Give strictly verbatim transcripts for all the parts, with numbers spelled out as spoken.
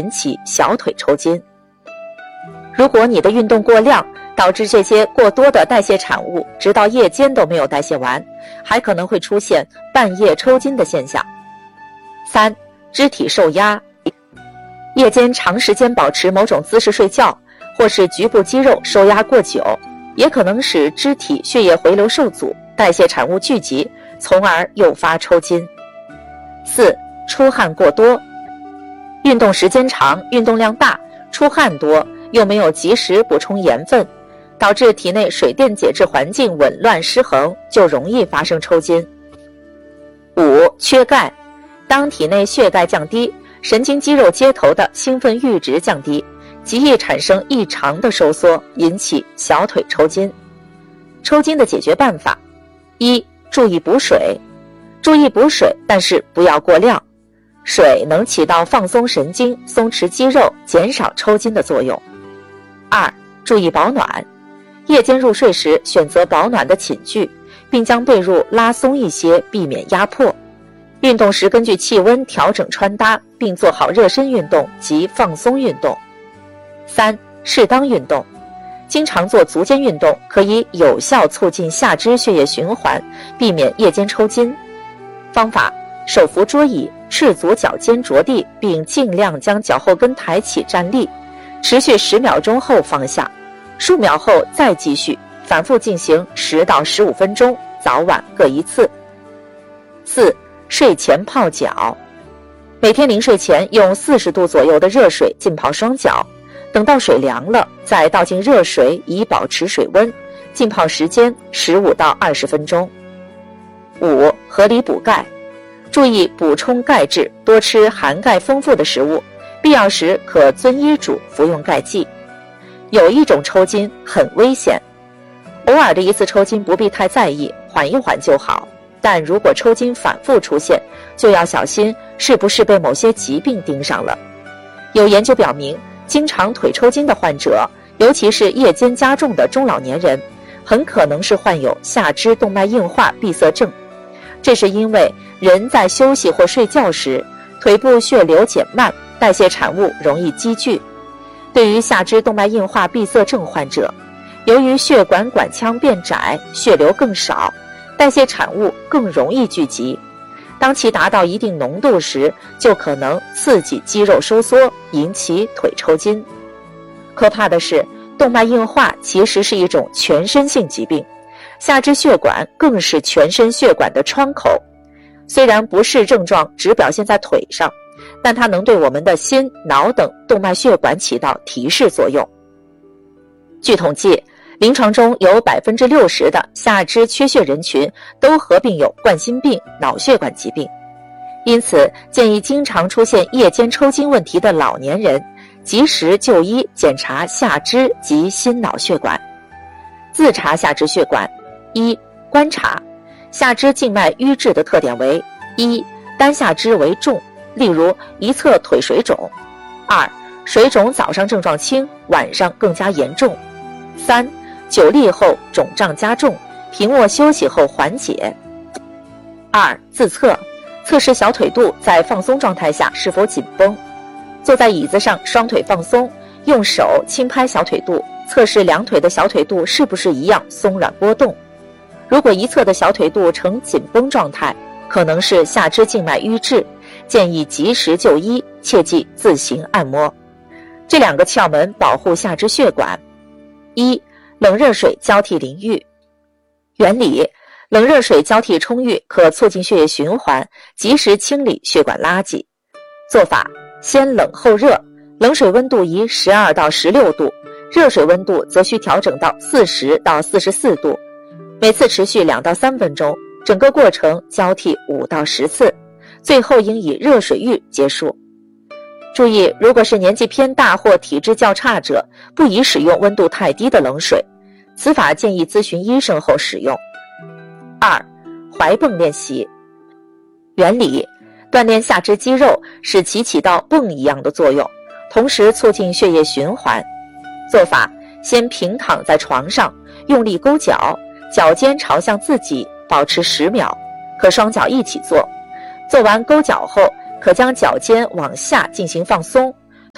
引起小腿抽筋。如果你的运动过量，导致这些过多的代谢产物直到夜间都没有代谢完，还可能会出现半夜抽筋的现象。三、肢体受压。夜间长时间保持某种姿势睡觉，或是局部肌肉受压过久，也可能使肢体血液回流受阻，代谢产物聚集，从而诱发抽筋。四、出汗过多。运动时间长，运动量大，出汗多，又没有及时补充盐分，导致体内水电解质环境紊乱失衡，就容易发生抽筋。五、缺钙。当体内血钙降低，神经肌肉接头的兴奋阈值降低，极易产生异常的收缩，引起小腿抽筋。抽筋的解决办法：一、注意补水。注意补水，但是不要过量。水能起到放松神经、松弛肌肉、减少抽筋的作用。二、注意保暖。夜间入睡时选择保暖的寝具，并将被褥拉松一些，避免压迫。运动时根据气温调整穿搭，并做好热身运动及放松运动。三、适当运动。经常做足间运动可以有效促进下肢血液循环，避免夜间抽筋。方法：手扶桌椅，赤足脚尖着地，并尽量将脚后跟抬起站立，持续十秒钟后放下，数秒后再继续，反复进行十到十五分钟，早晚各一次。四、睡前泡脚。每天临睡前用四十度左右的热水浸泡双脚，等到水凉了，再倒进热水以保持水温，浸泡时间十五到二十分钟。五、合理补钙。注意补充钙质，多吃含钙丰富的食物，必要时可遵医嘱服用钙剂。有一种抽筋很危险，偶尔的一次抽筋不必太在意，缓一缓就好。但如果抽筋反复出现，就要小心是不是被某些疾病盯上了。有研究表明，经常腿抽筋的患者，尤其是夜间加重的中老年人，很可能是患有下肢动脉硬化闭塞症。这是因为人在休息或睡觉时，腿部血流减慢，代谢产物容易积聚。对于下肢动脉硬化闭塞症患者，由于血管管腔变窄，血流更少，代谢产物更容易聚集。当其达到一定浓度时，就可能刺激肌肉收缩，引起腿抽筋。可怕的是，动脉硬化其实是一种全身性疾病，下肢血管更是全身血管的窗口。虽然不是症状只表现在腿上，但它能对我们的心、脑等动脉血管起到提示作用。据统计，临床中有 百分之六十 的下肢缺血人群都合并有冠心病、脑血管疾病。因此，建议经常出现夜间抽筋问题的老年人，及时就医检查下肢及心脑血管。自查下肢血管：一、观察下肢静脉瘀滞的特点为：一、单下肢为重，例如一侧腿水肿；二、水肿早上症状轻，晚上更加严重；三、久立后肿胀加重，平卧休息后缓解。二、自测测试小腿肚在放松状态下是否紧绷，坐在椅子上双腿放松，用手轻拍小腿肚，测试两腿的小腿肚是不是一样松软波动。如果一侧的小腿肚呈紧绷状态，可能是下肢静脉瘀滞，建议及时就医，切忌自行按摩。这两个窍门保护下肢血管：一、冷热水交替淋浴。原理：冷热水交替冲浴可促进血液循环，及时清理血管垃圾。做法：先冷后热，冷水温度宜十二到十六度，热水温度则需调整到四十到四十四度。每次持续两到三分钟，整个过程交替五到十次，最后应以热水浴结束。注意，如果是年纪偏大或体质较差者，不宜使用温度太低的冷水，此法建议咨询医生后使用。二、踝泵练习。原理：锻炼下肢肌肉，使其起到泵一样的作用，同时促进血液循环。做法：先平躺在床上，用力勾脚，脚尖朝向自己，保持十秒，可双脚一起做。做完勾脚后，可将脚尖往下进行放松，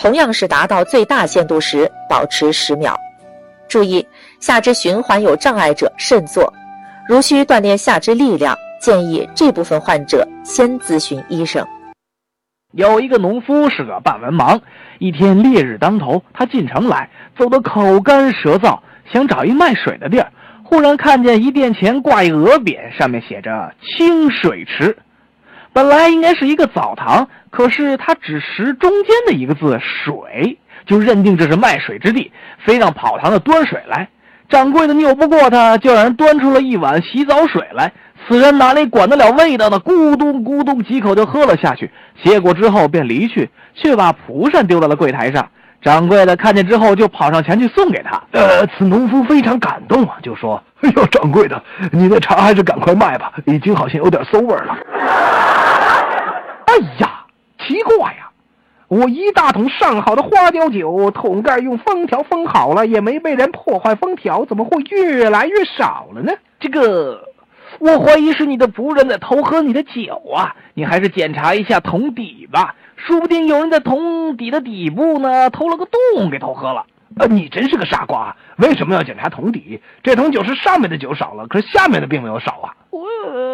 同样是达到最大限度时保持十秒。注意，下肢循环有障碍者慎做，如需锻炼下肢力量，建议这部分患者先咨询医生。 有一个农夫是个半文盲，一天烈日当头，他进城来，走得口干舌燥，想找一卖水的地儿，忽然看见一店前挂一额匾，上面写着清水池。本来应该是一个澡堂，可是他只识中间的一个字水，就认定这是卖水之地，非让跑堂的端水来。掌柜的拗不过他，就让人端出了一碗洗澡水来。此人哪里管得了味道的，咕咚咕咚几口就喝了下去，歇过之后便离去，却把蒲扇丢到了柜台上。掌柜的看见之后，就跑上前去送给他。 呃，此农夫非常感动啊，就说：“哎呦，掌柜的，你的茶还是赶快卖吧，已经好像有点馊味了。” 哎呀，奇怪呀！我一大桶上好的花雕酒，桶盖用封条封好了，也没被人破坏封条，怎么会越来越少了呢？ 这个，我怀疑是你的仆人在偷喝你的酒啊！你还是检查一下桶底吧，说不定有人在桶底的底部呢偷了个洞给偷喝了。 呃，你真是个傻瓜！为什么要检查桶底？这桶酒是上面的酒少了，可是下面的并没有少啊。 我。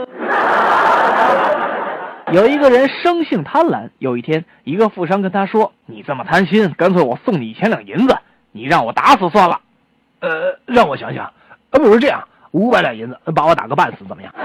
有一个人生性贪婪，有一天一个富商跟他说：“你这么贪心，干脆我送你一千两银子，你让我打死算了。” 呃，让我想想，呃，不如这样，五百两银子把我打个半死，怎么样？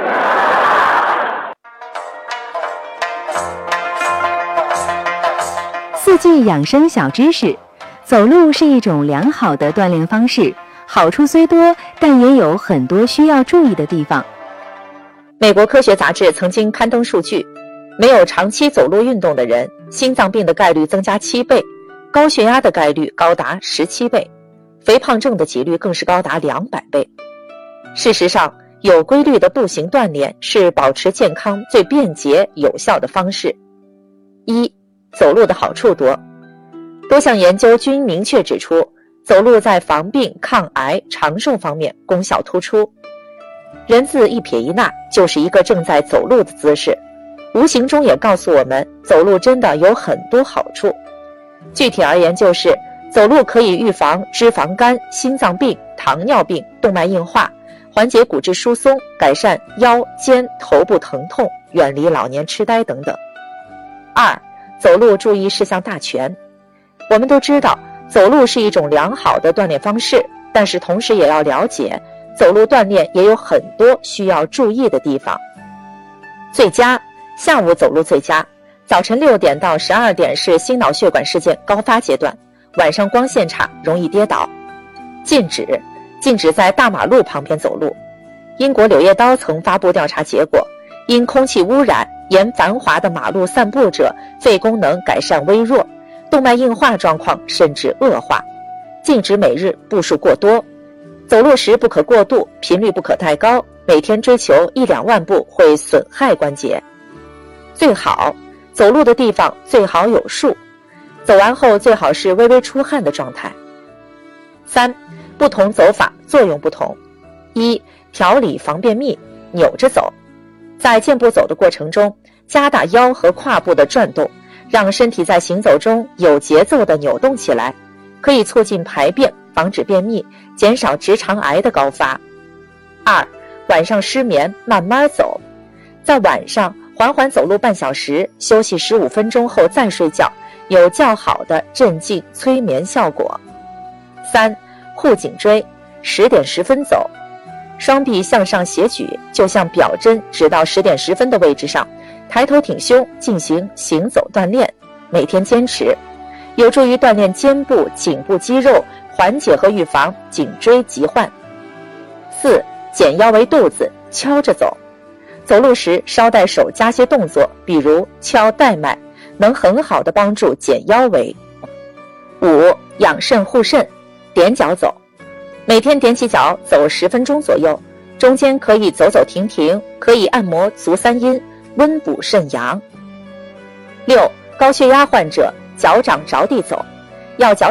四句养生小知识：走路是一种良好的锻炼方式，好处虽多，但也有很多需要注意的地方。 美国科学杂志曾经刊登数据，没有长期走路运动的人，心脏病的概率增加七倍，高血压的概率高达十七倍，肥胖症的几率更是高达两百倍。事实上，有规律的步行锻炼是保持健康最便捷有效的方式。一、走路的好处多。多项研究均明确指出，走路在防病、抗癌、长寿方面功效突出。人字一撇一捺就是一个正在走路的姿势，无形中也告诉我们，走路真的有很多好处。具体而言，就是走路可以预防脂肪肝、心脏病、糖尿病、动脉硬化，缓解骨质疏松，改善腰、肩、头部疼痛，远离老年痴呆等等。二、走路注意事项大全。我们都知道，走路是一种良好的锻炼方式，但是同时也要了解，走路锻炼也有很多需要注意的地方。最佳，下午走路最佳。早晨六点到十二点是心脑血管事件高发阶段，晚上光线差，容易跌倒。禁止，禁止在大马路旁边走路。英国柳叶刀曾发布调查结果，因空气污染，沿繁华的马路散步者肺功能改善微弱，动脉硬化状况甚至恶化。禁止每日步数过多，走路时不可过度，频率不可太高，每天追求一两万步会损害关节。最好，走路的地方最好有树，走完后最好是微微出汗的状态。三、不同走法作用不同。一、调理防便秘，扭着走。在健步走的过程中，加大腰和胯部的转动，让身体在行走中有节奏地扭动起来，可以促进排便，防止便秘，减少直肠癌的高发。二、晚上失眠，慢慢走。在晚上缓缓走路半小时，休息十五分钟后再睡觉，有较好的镇静催眠效果。三、护颈椎，十点十分走。双臂向上斜举，就像表针指到十点十分的位置上，抬头挺胸进行行走锻炼，每天坚持，有助于锻炼肩部、颈部肌肉，缓解和预防颈椎疾患。四、减腰围肚子，敲着走。走路时稍带手加些动作，比如敲带脉，能很好的帮助减腰围。五、养肾护肾，踮脚走。每天踮起脚走十分钟左右，中间可以走走停停，可以按摩足三阴，温补肾阳。六、高血压患者脚掌着地走，要脚